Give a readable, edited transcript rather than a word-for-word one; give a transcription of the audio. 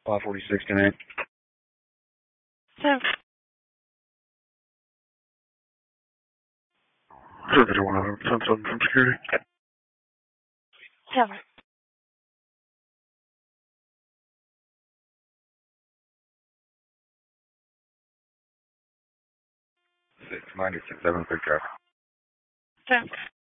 546 tonight. So, Service 107 from security. tell her. 696 7 big traffic. So,